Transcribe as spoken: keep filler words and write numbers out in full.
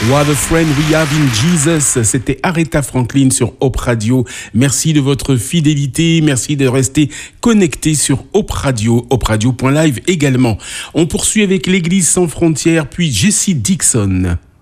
What a friend we have in Jesus. C'était Aretha Franklin sur Hope Radio. Merci de votre fidélité. Merci de rester connecté sur Hope Radio, hope radio point live également. On poursuit avec l'Église sans frontières, puis Jessie Dixon.